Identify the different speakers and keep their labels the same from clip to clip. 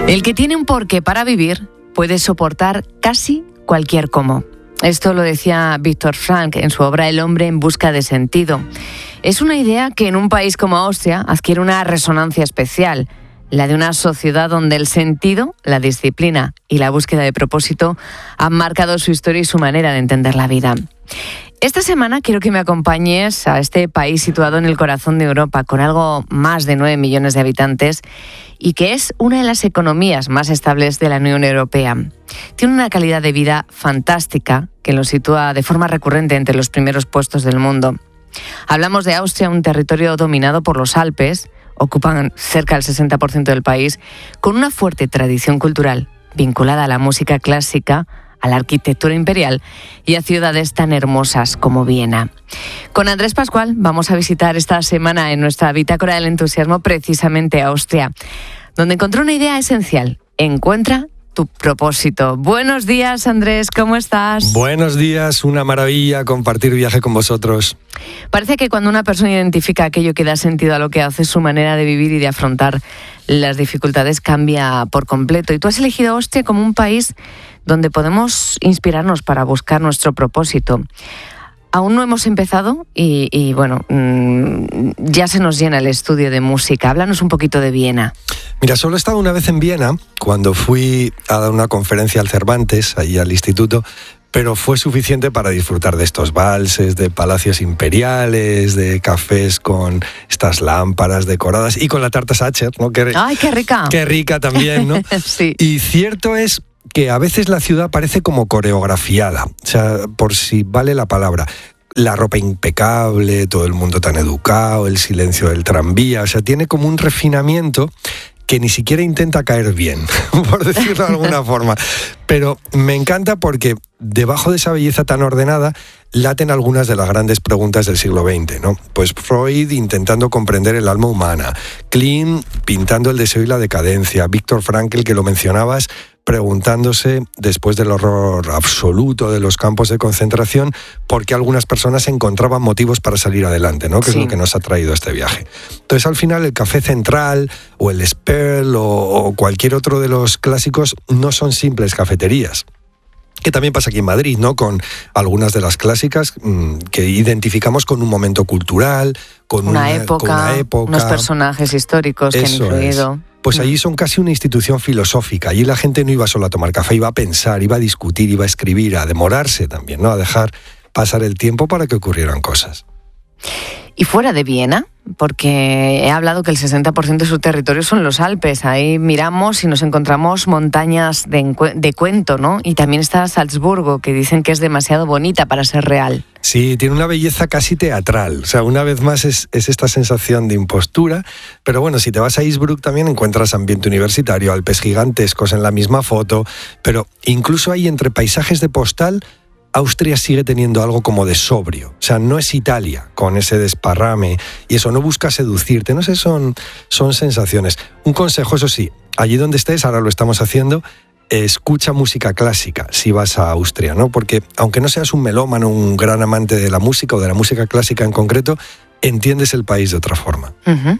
Speaker 1: El que tiene un porqué para vivir puede soportar casi cualquier cómo. Esto lo decía Viktor Frankl en su obra El hombre en busca de sentido. Es una idea que en un país como Austria adquiere una resonancia especial, la de una sociedad donde el sentido, la disciplina y la búsqueda de propósito han marcado su historia y su manera de entender la vida. Esta semana quiero que me acompañes a este país situado en el corazón de Europa, con algo más de 9 millones de habitantes y que es una de las economías más estables de la Unión Europea. Tiene una calidad de vida fantástica que lo sitúa de forma recurrente entre los primeros puestos del mundo. Hablamos de Austria, un territorio dominado por los Alpes, ocupan cerca del 60% del país, con una fuerte tradición cultural vinculada a la música clásica, a la arquitectura imperial y a ciudades tan hermosas como Viena. Con Andrés Pascual vamos a visitar esta semana en nuestra Bitácora del Entusiasmo precisamente Austria, donde encontré una idea esencial: encuentra tu propósito. Buenos días, Andrés, ¿cómo estás?
Speaker 2: Buenos días, una maravilla compartir viaje con vosotros.
Speaker 1: Parece que cuando una persona identifica aquello que da sentido a lo que hace, su manera de vivir y de afrontar las dificultades cambia por completo. Y tú has elegido Austria como un país donde podemos inspirarnos para buscar nuestro propósito. Aún no hemos empezado y bueno, ya se nos llena el estudio de música. Háblanos un poquito de Viena.
Speaker 2: Mira, solo he estado una vez en Viena, cuando fui a dar una conferencia al Cervantes, allí al instituto, pero fue suficiente para disfrutar de estos valses, de palacios imperiales, de cafés con estas lámparas decoradas y con la tarta Sacher, ¿no?
Speaker 1: ¡Ay, qué rica!
Speaker 2: ¡Qué rica también, ¿no?
Speaker 1: Sí.
Speaker 2: Y cierto es que a veces la ciudad parece como coreografiada, o sea, por si vale la palabra. La ropa impecable, todo el mundo tan educado, el silencio del tranvía, o sea, tiene como un refinamiento que ni siquiera intenta caer bien, por decirlo de alguna forma. Pero me encanta porque debajo de esa belleza tan ordenada laten algunas de las grandes preguntas del siglo XX, ¿no? Pues Freud intentando comprender el alma humana, Klimt pintando el deseo y la decadencia, Viktor Frankl, que lo mencionabas, preguntándose, después del horror absoluto de los campos de concentración, por qué algunas personas encontraban motivos para salir adelante, ¿no? Que sí. Es lo que nos ha traído a este viaje. Entonces, al final, el Café Central o el Sperl o cualquier otro de los clásicos no son simples cafeterías. Que también pasa aquí en Madrid, ¿no? Con algunas de las clásicas que identificamos con un momento cultural, con una época,
Speaker 1: unos personajes históricos que han influido.
Speaker 2: Pues allí son casi una institución filosófica. Allí la gente no iba solo a tomar café, iba a pensar, iba a discutir, iba a escribir, a demorarse también, ¿no? A dejar pasar el tiempo para que ocurrieran cosas.
Speaker 1: ¿Y fuera de Viena? Porque he hablado que el 60% de su territorio son los Alpes. Ahí miramos y nos encontramos montañas de cuento, ¿no? Y también está Salzburgo, que dicen que es demasiado bonita para ser real.
Speaker 2: Sí, tiene una belleza casi teatral. O sea, una vez más es esta sensación de impostura. Pero bueno, si te vas a Innsbruck también encuentras ambiente universitario, Alpes gigantescos en la misma foto. Pero incluso ahí, entre paisajes de postal, Austria sigue teniendo algo como de sobrio. O sea, no es Italia con ese desparrame y eso, no busca seducirte. No sé, son sensaciones. Un consejo, eso sí, allí donde estés, ahora lo estamos haciendo, escucha música clásica si vas a Austria, ¿no? Porque aunque no seas un melómano, un gran amante de la música o de la música clásica en concreto, entiendes el país de otra forma.
Speaker 1: Uh-huh.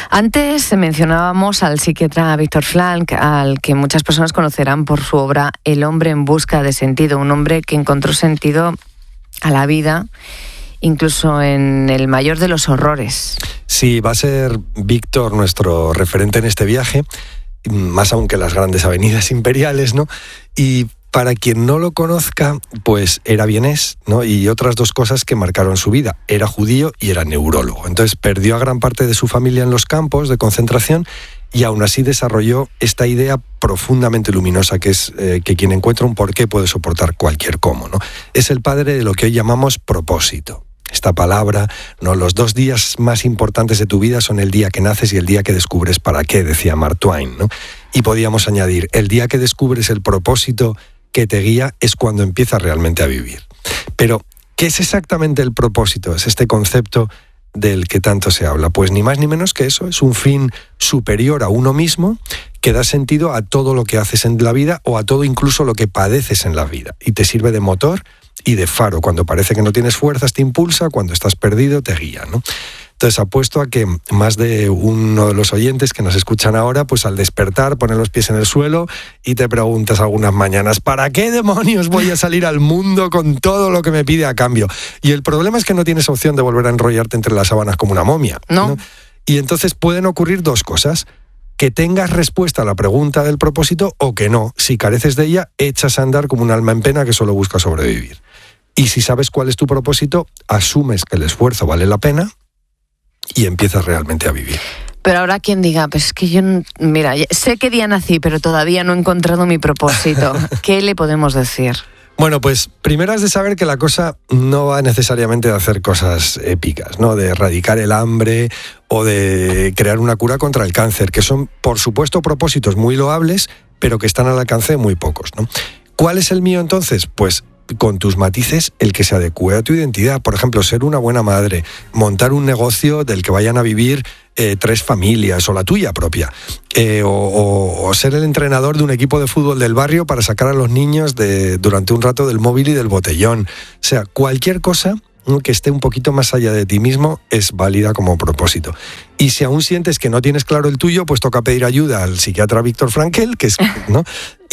Speaker 1: Antes mencionábamos al psiquiatra Viktor Frankl, al que muchas personas conocerán por su obra El hombre en busca de sentido, un hombre que encontró sentido a la vida, incluso en el mayor de los horrores.
Speaker 2: Sí, va a ser Viktor nuestro referente en este viaje, más aún que las grandes avenidas imperiales, ¿no? Y para quien no lo conozca, pues era vienés, ¿no? Y otras dos cosas que marcaron su vida. Era judío y era neurólogo. Entonces perdió a gran parte de su familia en los campos de concentración y aún así desarrolló esta idea profundamente luminosa que es que quien encuentra un porqué puede soportar cualquier cómo, ¿no? Es el padre de lo que hoy llamamos propósito. Esta palabra, ¿no? Los 2 días más importantes de tu vida son el día que naces y el día que descubres para qué, decía Mark Twain, ¿no? Y podíamos añadir, el día que descubres el propósito que te guía es cuando empiezas realmente a vivir. Pero, ¿qué es exactamente el propósito? Es este concepto del que tanto se habla. Pues ni más ni menos que eso, es un fin superior a uno mismo que da sentido a todo lo que haces en la vida o a todo incluso lo que padeces en la vida. Y te sirve de motor y de faro. Cuando parece que no tienes fuerzas te impulsa, cuando estás perdido te guía, ¿no? Entonces apuesto a que más de uno de los oyentes que nos escuchan ahora, pues al despertar ponen los pies en el suelo y te preguntas algunas mañanas, ¿para qué demonios voy a salir al mundo con todo lo que me pide a cambio? Y el problema es que no tienes opción de volver a enrollarte entre las sábanas como una momia, ¿no? Y entonces pueden ocurrir dos cosas: que tengas respuesta a la pregunta del propósito o que no. Si careces de ella, echas a andar como un alma en pena que solo busca sobrevivir. Y si sabes cuál es tu propósito, asumes que el esfuerzo vale la pena y empiezas realmente a vivir.
Speaker 1: Pero ahora quien diga, pues es que yo, mira, sé qué día nací, pero todavía no he encontrado mi propósito. ¿Qué le podemos decir?
Speaker 2: Bueno, pues primero has de saber que la cosa no va necesariamente de hacer cosas épicas, ¿no? De erradicar el hambre o de crear una cura contra el cáncer, que son, por supuesto, propósitos muy loables, pero que están al alcance de muy pocos, ¿no? ¿Cuál es el mío entonces? Pues con tus matices, el que se adecue a tu identidad. Por ejemplo, ser una buena madre, montar un negocio del que vayan a vivir 3 familias o la tuya propia, o ser el entrenador de un equipo de fútbol del barrio para sacar a los niños durante un rato del móvil y del botellón. O sea, cualquier cosa que esté un poquito más allá de ti mismo es válida como propósito. Y si aún sientes que no tienes claro el tuyo, pues toca pedir ayuda al psiquiatra Víctor Frankl, que es, ¿no?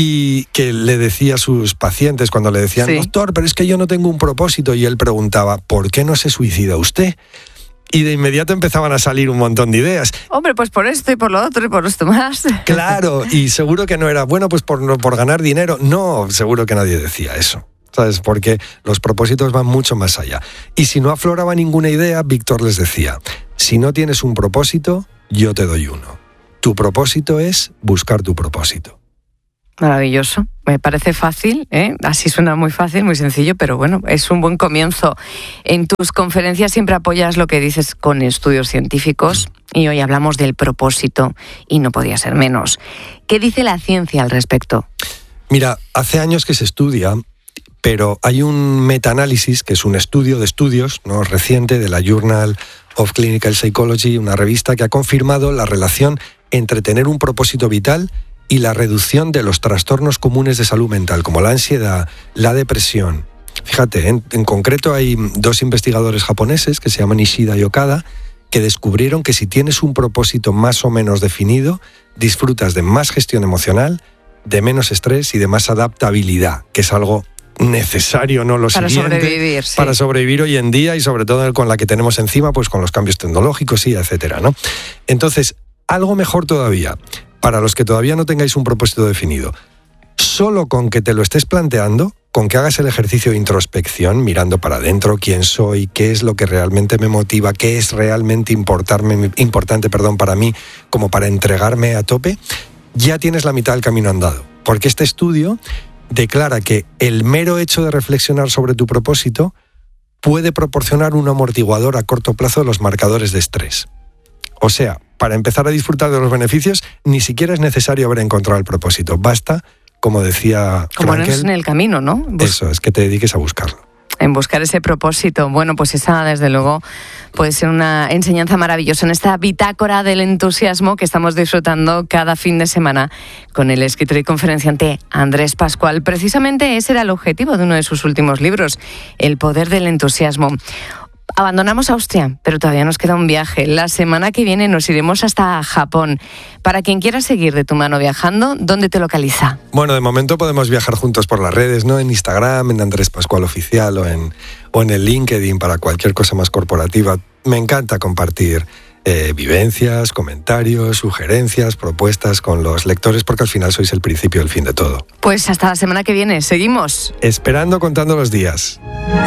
Speaker 2: Y que le decía a sus pacientes cuando le decían, doctor, pero es que yo no tengo un propósito, y él preguntaba, ¿por qué no se suicida usted? Y de inmediato empezaban a salir un montón de ideas.
Speaker 1: Hombre, pues por esto y por lo otro y por esto más.
Speaker 2: Claro, y seguro que no era, bueno, pues por ganar dinero. No, seguro que nadie decía eso, ¿sabes? Porque los propósitos van mucho más allá. Y si no afloraba ninguna idea, Víctor les decía, si no tienes un propósito, yo te doy uno. Tu propósito es buscar tu propósito.
Speaker 1: Maravilloso. Me parece fácil, ¿eh? Así suena muy fácil, muy sencillo, pero bueno, es un buen comienzo. En tus conferencias siempre apoyas lo que dices con estudios científicos y hoy hablamos del propósito y no podía ser menos. ¿Qué dice la ciencia al respecto?
Speaker 2: Mira, hace años que se estudia, pero hay un metaanálisis, que es un estudio de estudios, ¿no?, reciente, de la Journal of Clinical Psychology, una revista que ha confirmado la relación entre tener un propósito vital y la reducción de los trastornos comunes de salud mental, como la ansiedad, la depresión. Fíjate, en concreto hay 2 investigadores japoneses que se llaman Ishida y Okada, que descubrieron que si tienes un propósito más o menos definido, disfrutas de más gestión emocional, de menos estrés y de más adaptabilidad, que es algo necesario, ¿no?
Speaker 1: Para sobrevivir, sí.
Speaker 2: Para sobrevivir hoy en día y sobre todo con la que tenemos encima, pues con los cambios tecnológicos y etcétera, ¿no? Entonces, algo mejor todavía, para los que todavía no tengáis un propósito definido, solo con que te lo estés planteando, con que hagas el ejercicio de introspección, mirando para adentro quién soy, qué es lo que realmente me motiva, qué es realmente importante para mí, como para entregarme a tope, ya tienes la mitad del camino andado. Porque este estudio declara que el mero hecho de reflexionar sobre tu propósito puede proporcionar un amortiguador a corto plazo de los marcadores de estrés. O sea, para empezar a disfrutar de los beneficios, ni siquiera es necesario haber encontrado el propósito. Basta, como decía
Speaker 1: como
Speaker 2: Frankel,
Speaker 1: no es en el camino, ¿no?
Speaker 2: Eso, es que te dediques a buscarlo.
Speaker 1: En buscar ese propósito. Bueno, pues esa, desde luego, puede ser una enseñanza maravillosa en esta bitácora del entusiasmo que estamos disfrutando cada fin de semana con el escritor y conferenciante Andrés Pascual. Precisamente ese era el objetivo de uno de sus últimos libros, El poder del entusiasmo. Abandonamos Austria, pero todavía nos queda un viaje. La semana que viene nos iremos hasta Japón. Para quien quiera seguir de tu mano viajando, ¿dónde te localiza?
Speaker 2: Bueno, de momento podemos viajar juntos por las redes, ¿no? En Instagram, en Andrés Pascual Oficial o en el LinkedIn para cualquier cosa más corporativa. Me encanta compartir vivencias, comentarios, sugerencias, propuestas con los lectores, porque al final sois el principio y el fin de todo.
Speaker 1: Pues hasta la semana que viene. Seguimos.
Speaker 2: Esperando, contando los días.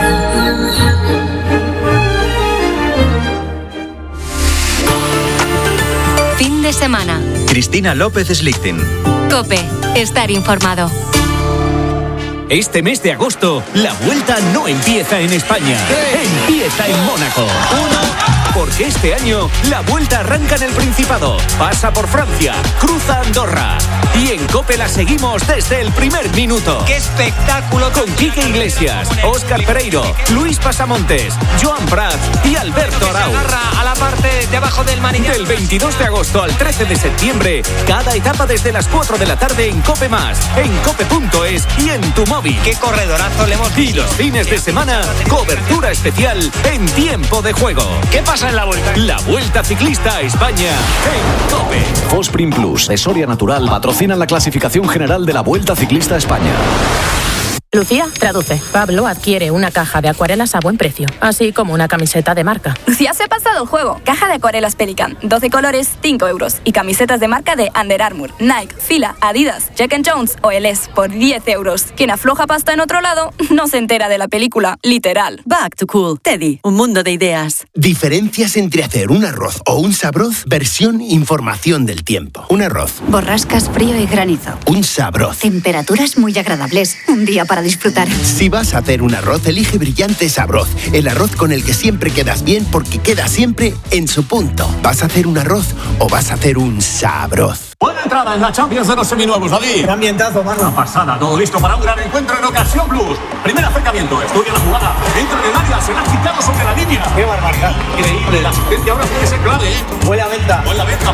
Speaker 3: Fin de semana.
Speaker 4: Cristina López Slichting.
Speaker 3: COPE. Estar informado.
Speaker 5: Este mes de agosto, la vuelta no empieza en España. Empieza en Mónaco. Porque este año, la vuelta arranca en el Principado. Pasa por Francia, cruza Andorra. Y en COPE la seguimos desde el primer minuto.
Speaker 6: ¡Qué espectáculo!
Speaker 5: Con Quique Iglesias, Óscar Pereiro, Luis Pasamontes, Joan Prat y Alberto Arau.
Speaker 6: Se agarra a la parte de abajo del manillar.
Speaker 5: Del 22 de agosto al 13 de septiembre, cada etapa desde las 4 de la tarde en COPE+, en cope.es y en tu móvil.
Speaker 6: ¡Qué corredorazo le hemos
Speaker 5: Y los fines de semana, cobertura especial en tiempo de juego.
Speaker 6: ¿Qué pasa en la vuelta?
Speaker 5: La Vuelta Ciclista a España en COPE.
Speaker 7: Fosprin Plus de Soria Natural patrocinan la clasificación general de la Vuelta Ciclista a España.
Speaker 8: Lucía, traduce. Pablo adquiere una caja de acuarelas a buen precio, así como una camiseta de marca.
Speaker 9: Lucía se ha pasado el juego. Caja de acuarelas Pelican, 12 colores, 5 euros. Y camisetas de marca de Under Armour, Nike, Fila, Adidas, Jack & Jones o LS por 10 euros. Quien afloja pasta en otro lado no se entera de la película, literal.
Speaker 10: Back to Cool. Teddy, un mundo de ideas.
Speaker 11: Diferencias entre hacer un arroz o un sabroz, versión información del tiempo. Un arroz.
Speaker 12: Borrascas, frío y granizo.
Speaker 11: Un sabroz.
Speaker 12: Temperaturas muy agradables. Un día para disfrutar.
Speaker 11: Si vas a hacer un arroz, elige Brillante Sabroz. El arroz con el que siempre quedas bien porque queda siempre en su punto. ¿Vas a hacer un arroz o vas a hacer un sabroz?
Speaker 13: Buena entrada en la Champions de los seminuevos, David.
Speaker 14: Qué ambientazo, mano.
Speaker 13: Una pasada, todo listo para un gran encuentro en Ocasión Plus. Primer acercamiento, estudia la jugada. Entra en el área, será quitado sobre la línea.
Speaker 14: Qué barbaridad.
Speaker 13: Increíble, la asistencia ahora puede ser clave, ¿eh?
Speaker 14: Buena venta.
Speaker 13: Buena venta,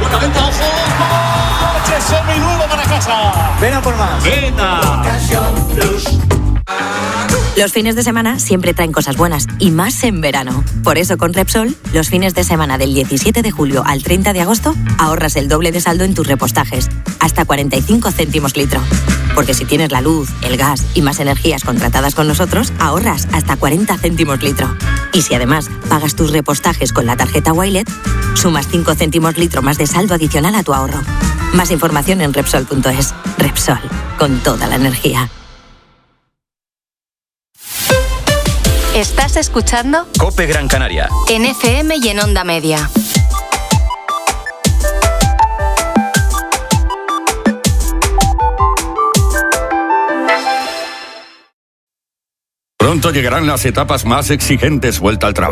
Speaker 13: ojo. ¡Coche seminuevo para casa!
Speaker 14: Ven a por más.
Speaker 13: Venta.
Speaker 14: Ocasión Plus.
Speaker 10: Los fines de semana siempre traen cosas buenas, y más en verano. Por eso con Repsol, los fines de semana del 17 de julio al 30 de agosto, ahorras el doble de saldo en tus repostajes, hasta 45 céntimos litro. Porque si tienes la luz, el gas y más energías contratadas con nosotros, ahorras hasta 40 céntimos litro. Y si además pagas tus repostajes con la tarjeta Wilet, sumas 5 céntimos litro más de saldo adicional a tu ahorro. Más información en Repsol.es. Repsol, con toda la energía.
Speaker 3: ¿Estás escuchando?
Speaker 4: COPE Gran Canaria.
Speaker 3: En FM y en Onda Media.
Speaker 15: Pronto llegarán las etapas más exigentes. Vuelta al trabajo.